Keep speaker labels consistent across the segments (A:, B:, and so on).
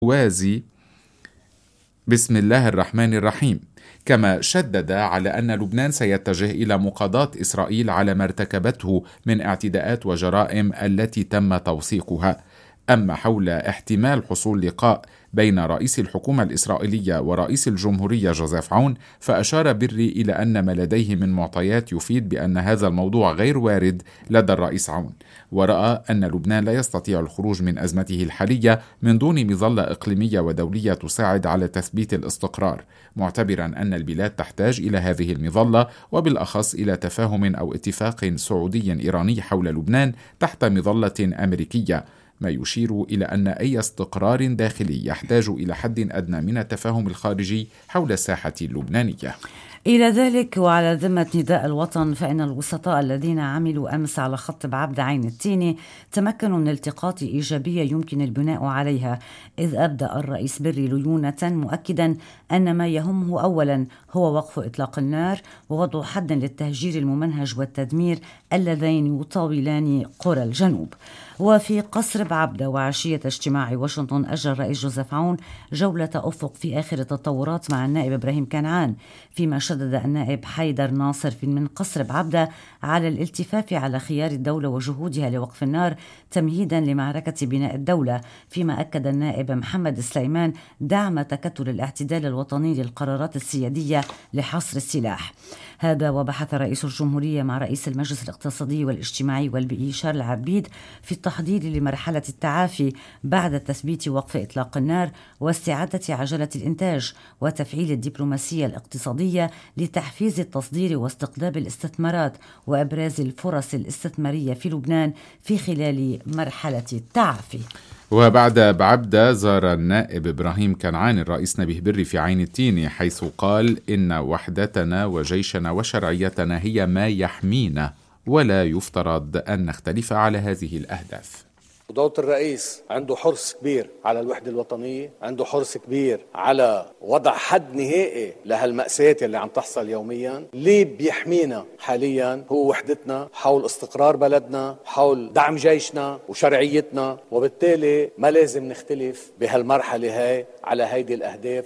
A: وازي. بسم الله الرحمن الرحيم. كما شدد على أن لبنان سيتجه إلى مقاضاة إسرائيل على ما ارتكبته من اعتداءات وجرائم التي تم توثيقها. أما حول احتمال حصول لقاء بين رئيس الحكومة الإسرائيلية ورئيس الجمهورية جوزيف عون، فأشار بري إلى أن ما لديه من معطيات يفيد بأن هذا الموضوع غير وارد لدى الرئيس عون، ورأى أن لبنان لا يستطيع الخروج من أزمته الحالية من دون مظلة إقليمية ودولية تساعد على تثبيت الاستقرار، معتبرا أن البلاد تحتاج إلى هذه المظلة، وبالأخص إلى تفاهم أو اتفاق سعودي إيراني حول لبنان تحت مظلة أمريكية، ما يشير إلى أن أي استقرار داخلي يحتاج إلى حد أدنى من التفاهم الخارجي حول الساحة اللبنانية.
B: إلى ذلك وعلى ذمة نداء الوطن، فإن الوسطاء الذين عملوا أمس على خط بعبدة عين التيني تمكنوا من التقاط إيجابية يمكن البناء عليها، إذ أبدأ الرئيس بري ليونة مؤكدا أن ما يهمه أولا هو وقف إطلاق النار ووضع حد للتهجير الممنهج والتدمير اللذين يطاولان قرى الجنوب. وفي قصر بعبدة وعشية اجتماع واشنطن، أجرى الرئيس جوزيف عون جولة أفق في آخر التطورات مع النائب إبراهيم كنعان، فيما شدد النائب حيدر ناصر من قصر بعبدة على الالتفاف على خيار الدولة وجهودها لوقف النار تمهيدا لمعركة بناء الدولة، فيما أكد النائب محمد سليمان دعم تكتل الاعتدال الوطني للقرارات السيادية لحصر السلاح. هذا وبحث رئيس الجمهورية مع رئيس المجلس الاقتصادي والاجتماعي والبيئي شارل عبيد في التحضير لمرحلة التعافي بعد تثبيت وقف إطلاق النار واستعادة عجلة الإنتاج وتفعيل الدبلوماسية الاقتصادية لتحفيز التصدير واستقطاب الاستثمارات وإبراز الفرص الاستثمارية في لبنان في خلال مرحلة التعافي.
A: وبعد بعبدة زار النائب إبراهيم كنعان الرئيس نبيه بري في عين التيني، حيث قال إن وحدتنا وجيشنا وشرعيتنا هي ما يحمينا، ولا يفترض أن نختلف على هذه الأهداف.
C: ودولة الرئيس عنده حرص كبير على الوحدة الوطنية، عنده حرص كبير على وضع حد نهائي لهالمأساة اللي عم تحصل يوميا. اللي بيحمينا حاليا هو وحدتنا حول استقرار بلدنا، حول دعم جيشنا وشرعيتنا، وبالتالي ما لازم نختلف بهالمرحلة هاي على هيدي الأهداف.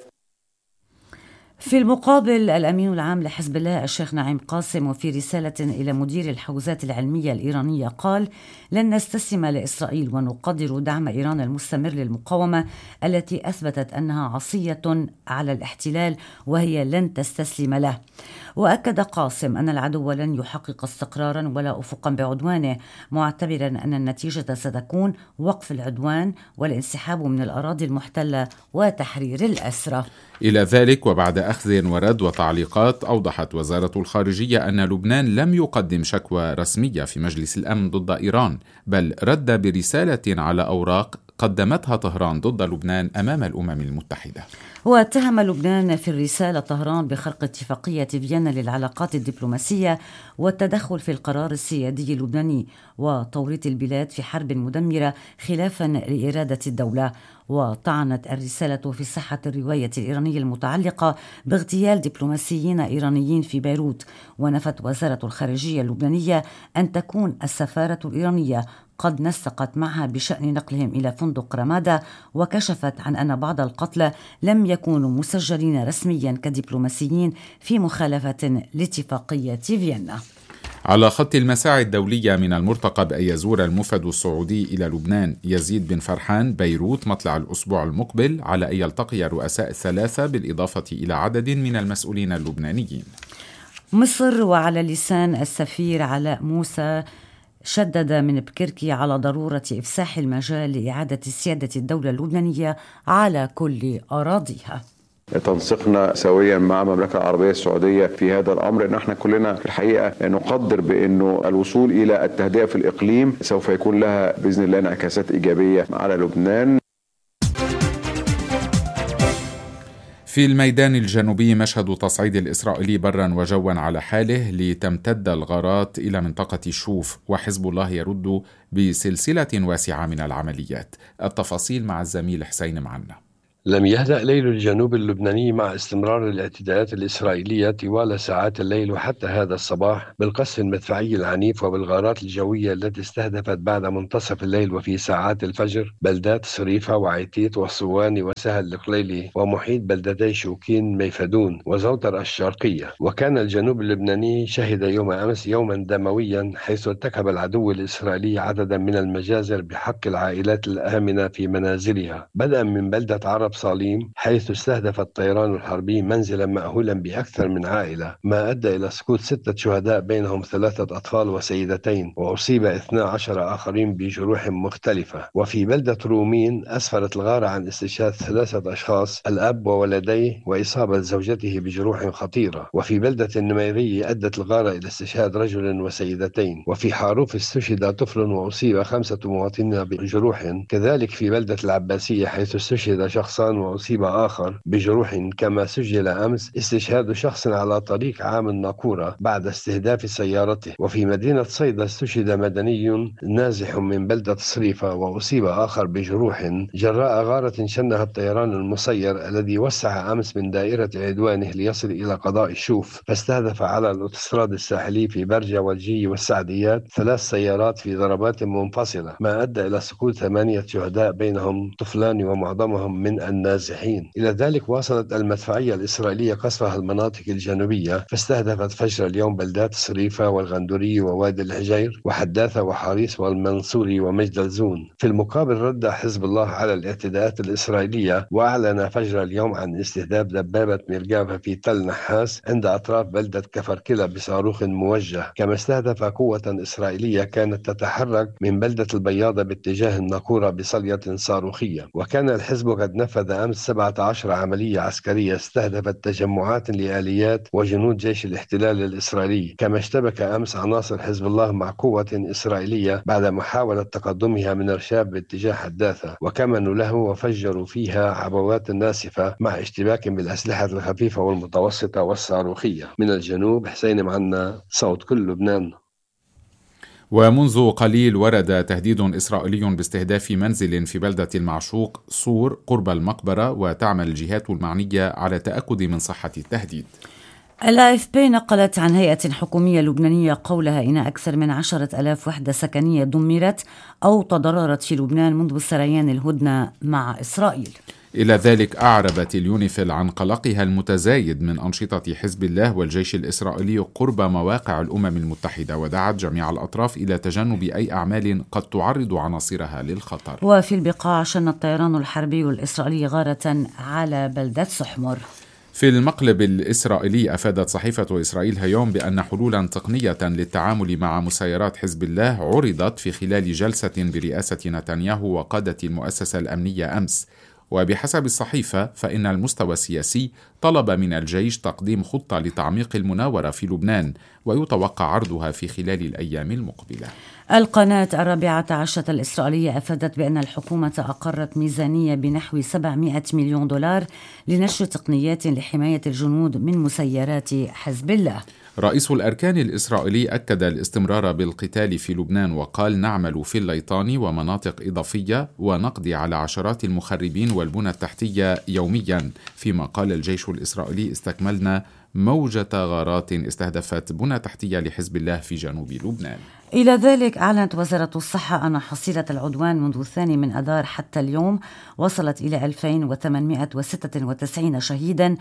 B: في المقابل، الأمين العام لحزب الله الشيخ نعيم قاسم وفي رسالة إلى مدير الحوزات العلمية الإيرانية قال: لن نستسلم لإسرائيل ونقدر دعم إيران المستمر للمقاومة التي أثبتت أنها عصية على الاحتلال وهي لن تستسلم له. وأكد قاسم أن العدو لن يحقق استقرارا ولا أفقا بعدوانه، معتبرا أن النتيجة ستكون وقف العدوان والانسحاب من الأراضي المحتلة وتحرير الأسرى.
A: إلى ذلك وبعد أخذ ورد وتعليقات، أوضحت وزارة الخارجية أن لبنان لم يقدم شكوى رسمية في مجلس الأمن ضد إيران، بل رد برسالة على أوراق قدمتها طهران ضد لبنان أمام الأمم المتحدة.
B: واتهم لبنان في الرسالة طهران بخرق اتفاقية فيينا للعلاقات الدبلوماسية والتدخل في القرار السيادي اللبناني وتوريط البلاد في حرب مدمرة خلافا لإرادة الدولة. وطعنت الرسالة في صحة الرواية الإيرانية المتعلقة باغتيال دبلوماسيين إيرانيين في بيروت، ونفت وزارة الخارجية اللبنانية أن تكون السفارة الإيرانية قد نسقت معها بشأن نقلهم إلى فندق رمادة، وكشفت عن أن بعض القتلى لم يكونوا مسجلين رسميا كدبلوماسيين في مخالفة لاتفاقية فيينا.
A: على خط المساعي الدولية من المرتقب أن يزور المفد السعودي إلى لبنان يزيد بن فرحان بيروت مطلع الأسبوع المقبل، على أن يلتقي الرؤساء الثلاثة بالإضافة إلى عدد من المسؤولين اللبنانيين.
B: مصر وعلى لسان السفير علاء موسى شدد من بكركي على ضرورة إفساح المجال لإعادة سيادة الدولة اللبنانية على كل أراضيها.
D: تنسيقنا سويا مع المملكة العربية السعودية في هذا الأمر، إن احنا كلنا في الحقيقة نقدر بأنه الوصول إلى التهدئة في الإقليم سوف يكون لها بإذن الله انعكاسات إيجابية على لبنان.
A: في الميدان الجنوبي، مشهد تصعيد الإسرائيلي برا وجوا على حاله لتمتد الغارات إلى منطقة الشوف، وحزب الله يرد بسلسلة واسعة من العمليات. التفاصيل مع الزميل حسين معنا.
E: لم يهدأ ليل الجنوب اللبناني مع استمرار الاعتداءات الإسرائيلية طوال ساعات الليل وحتى هذا الصباح بالقصف المدفعي العنيف وبالغارات الجوية التي استهدفت بعد منتصف الليل وفي ساعات الفجر بلدات صريفة وعيتيت والصواني وسهل القليلي ومحيط بلدتي شوكين ميفدون وزوتر الشرقية. وكان الجنوب اللبناني شهد يوم أمس يوما دمويا حيث ارتكب العدو الإسرائيلي عددا من المجازر بحق العائلات الآمنة في منازلها، بدءا من بلدة عرب صاليم حيث استهدف الطيران الحربي منزلا مأهولا بأكثر من عائلة، ما أدى إلى سقوط 6 شهداء بينهم 3 أطفال وسيدتين، وأصيب 12 آخرين بجروح مختلفة. وفي بلدة رومين أسفرت الغارة عن استشهاد 3 أشخاص، الأب وولديه، وإصابة زوجته بجروح خطيرة. وفي بلدة النميرية أدت الغارة إلى استشهاد رجل وسيدتين. وفي حاروف استشهد طفل وأصيب 5 مواطنين بجروح. كذلك في بلدة العباسية حيث استشهد شخصان وأصيب آخر بجروح. كما سجل أمس استشهاد شخص على طريق عام الناقورة بعد استهداف سيارته. وفي مدينة صيدا استشهد مدني نازح من بلدة صريفة وأصيب آخر بجروح جراء غارة شنها الطيران المسير الذي وسع أمس من دائرة عدوانه ليصل إلى قضاء الشوف، فاستهدف على الأوتوستراد الساحلي في برجة والجي والسعديات 3 سيارات في ضربات منفصلة، ما أدى إلى سقوط 8 شهداء بينهم طفلان ومعظمهم من النازحين. إلى ذلك واصلت المدفعية الإسرائيلية قصفها المناطق الجنوبية، فاستهدفت فجر اليوم بلدات صريفة والغندوري ووادي الحجير وحداثة وحاريس والمنصوري ومجدلزون. في المقابل رد حزب الله على الاعتداءات الإسرائيلية وأعلن فجر اليوم عن استهداف دبابة ميركافا في تل نحاس عند أطراف بلدة كفركلة بصاروخ موجه. كما استهدف قوة إسرائيلية كانت تتحرك من بلدة البياضة باتجاه الناقورة بصلية صاروخية. وكان الحزب قد نفذ أمس 17 عملية عسكرية استهدفت تجمعات لآليات وجنود جيش الاحتلال الإسرائيلي. كما اشتبك أمس عناصر حزب الله مع قوة إسرائيلية بعد محاولة تقدمها من رشاب باتجاه حداثة، وكمنوا له وفجروا فيها عبوات ناسفة مع اشتباك بالأسلحة الخفيفة والمتوسطة والصاروخية. من الجنوب حسين معنا، صوت كل لبنان.
A: ومنذ قليل ورد تهديد إسرائيلي باستهداف منزل في بلدة المعشوق صور قرب المقبرة، وتعمل الجهات المعنية على التأكد من صحة التهديد.
B: الAFP نقلت عن هيئة حكومية لبنانية قولها إن أكثر من 10,000 وحدة سكنية دمرت أو تضررت في لبنان منذ سريان الهدنة مع إسرائيل.
A: إلى ذلك أعربت اليونيفيل عن قلقها المتزايد من أنشطة حزب الله والجيش الإسرائيلي قرب مواقع الأمم المتحدة، ودعت جميع الأطراف إلى تجنب أي أعمال قد تعرض عناصرها للخطر.
B: وفي البقاع شن الطيران الحربي الإسرائيلي غارة على بلدة سحمر.
A: في المقلب الإسرائيلي أفادت صحيفة إسرائيل هيوم بأن حلولا تقنية للتعامل مع مسيرات حزب الله عرضت في خلال جلسة برئاسة نتنياهو وقادة المؤسسة الأمنية أمس. وبحسب الصحيفة فإن المستوى السياسي طلب من الجيش تقديم خطة لتعميق المناورة في لبنان، ويتوقع عرضها في خلال الأيام المقبلة.
B: القناة 14 الإسرائيلية أفادت بأن الحكومة أقرت ميزانية بنحو 700 مليون دولار لنشر تقنيات لحماية الجنود من مسيرات حزب الله.
A: رئيس الأركان الإسرائيلي أكد الاستمرار بالقتال في لبنان، وقال نعمل في الليطان ومناطق إضافية ونقضي على عشرات المخربين والبنى التحتية يوميا. فيما قال الجيش الإسرائيلي استكملنا موجة غارات استهدفت بنى تحتية لحزب الله في جنوب لبنان.
B: إلى ذلك أعلنت وزارة الصحة أن حصيلة العدوان منذ 2 من أذار حتى اليوم وصلت إلى 2896 شهيدا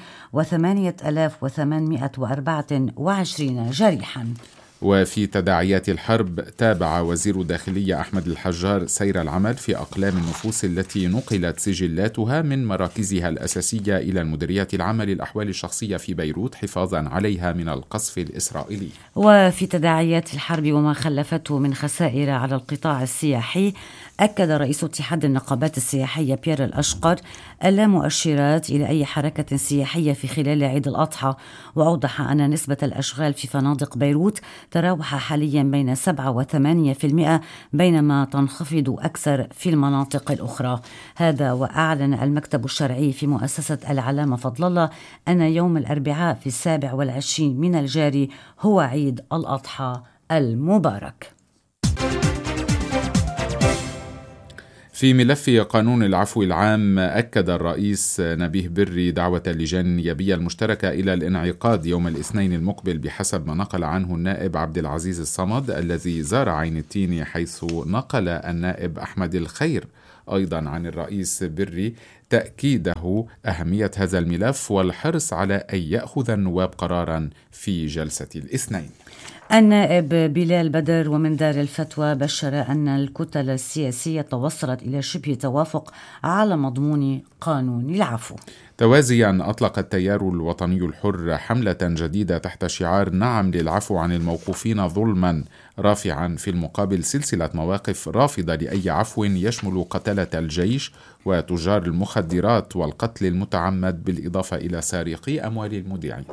B: و8824 جريحا.
A: وفي تداعيات الحرب تابع وزير الداخلية أحمد الحجار سير العمل في أقلام النفوس التي نقلت سجلاتها من مراكزها الأساسية إلى المديرية العامة للأحوال الشخصية في بيروت حفاظا عليها من القصف الإسرائيلي.
B: وفي تداعيات الحرب وما خلفته من خسائر على القطاع السياحي، أكد رئيس اتحاد النقابات السياحية بيير الأشقر ألا مؤشرات إلى أي حركة سياحية في خلال عيد الأضحى، وأوضح أن نسبة الأشغال في فنادق بيروت تراوح حاليا بين 7 و8%، بينما تنخفض أكثر في المناطق الأخرى. هذا وأعلن المكتب الشرعي في مؤسسة العلامة فضل الله أن يوم الأربعاء في 27 من الجاري هو عيد الأضحى المبارك.
A: في ملف قانون العفو العام، أكد الرئيس نبيه بري دعوة اللجان النيابية المشتركة إلى الانعقاد يوم الاثنين المقبل بحسب ما نقل عنه النائب عبد العزيز الصمد الذي زار عين التين، حيث نقل النائب أحمد الخير أيضا عن الرئيس بري تأكيده أهمية هذا الملف والحرص على أن يأخذ النواب قرارا في جلسة الاثنين.
B: النائب بلال بدر ومن دار الفتوى بشر أن الكتل السياسية توصلت إلى شبه توافق على مضمون قانون العفو.
A: توازيا أطلق التيار الوطني الحر حملة جديدة تحت شعار نعم للعفو عن الموقوفين ظلما، رافعا في المقابل سلسلة مواقف رافضة لأي عفو يشمل قتلة الجيش وتجار المخدرات والقتل المتعمد بالإضافة إلى سارقي أموال المودعين.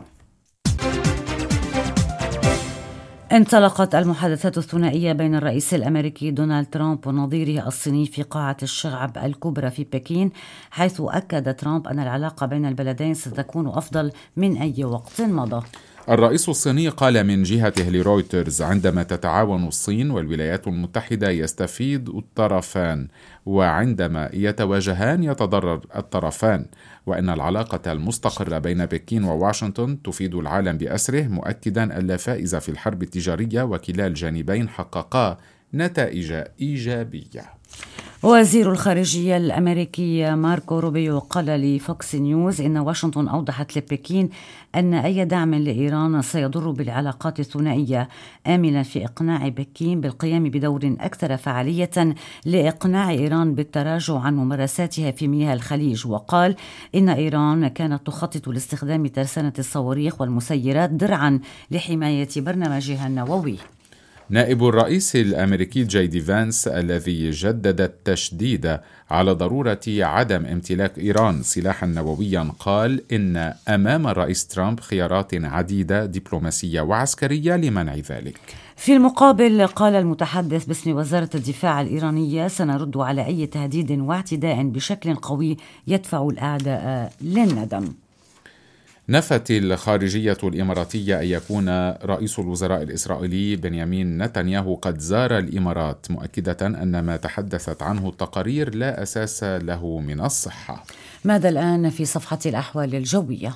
B: انطلقت المحادثات الثنائية بين الرئيس الأمريكي دونالد ترامب ونظيره الصيني في قاعة الشعب الكبرى في بكين، حيث أكد ترامب أن العلاقة بين البلدين ستكون أفضل من أي وقت مضى.
A: الرئيس الصيني قال من جهته لرويترز: عندما تتعاون الصين والولايات المتحدة يستفيد الطرفان، وعندما يتواجهان يتضرر الطرفان، وأن العلاقة المستقرة بين بكين وواشنطن تفيد العالم بأسره، مؤكدا أن لا فائز في الحرب التجارية وكلا الجانبين حققا نتائج إيجابية.
B: وزير الخارجية الأمريكي ماركو روبيو قال لفوكس نيوز إن واشنطن أوضحت لبكين أن أي دعم لإيران سيضر بالعلاقات الثنائية، آملا في إقناع بكين بالقيام بدور أكثر فعالية لإقناع إيران بالتراجع عن ممارساتها في مياه الخليج. وقال إن إيران كانت تخطط لاستخدام ترسانة الصواريخ والمسيرات درعا لحماية برنامجها النووي.
A: نائب الرئيس الأمريكي جي دي فانس الذي جدد التشديد على ضرورة عدم امتلاك إيران سلاحا نوويا قال إن أمام الرئيس ترامب خيارات عديدة دبلوماسية وعسكرية لمنع ذلك.
B: في المقابل قال المتحدث باسم وزارة الدفاع الإيرانية: سنرد على أي تهديد واعتداء بشكل قوي يدفع الأعداء للندم.
A: نفت الخارجية الإماراتية أن يكون رئيس الوزراء الإسرائيلي بنيامين نتنياهو قد زار الإمارات، مؤكدة أن ما تحدثت عنه التقارير لا أساس له من الصحة.
B: ماذا الآن في صفحة الأحوال الجوية؟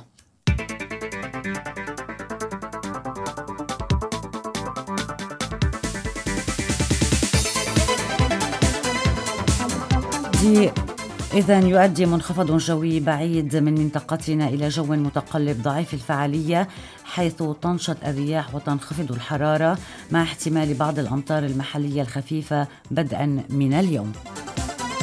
B: إذن يؤدي منخفض جوي بعيد من منطقتنا إلى جو متقلب ضعيف الفعالية، حيث تنشط الرياح وتنخفض الحرارة مع احتمال بعض الأمطار المحلية الخفيفة بدءا من اليوم.